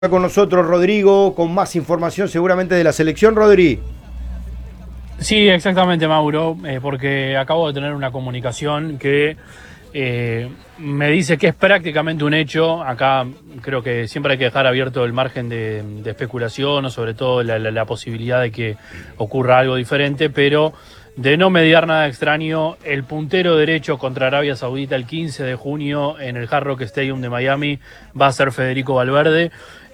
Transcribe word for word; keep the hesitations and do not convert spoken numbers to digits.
Con nosotros Rodrigo, con más información seguramente de la selección. Rodri. Sí, exactamente, Mauro, eh, porque acabo de tener una comunicación que eh, me dice que es prácticamente un hecho. Acá creo que siempre hay que dejar abierto el margen de, de especulación o sobre todo la, la, la posibilidad de que ocurra algo diferente, pero de no mediar nada extraño, el puntero derecho contra Arabia Saudita el quince de junio en el Hard Rock Stadium de Miami va a ser Federico Valverde.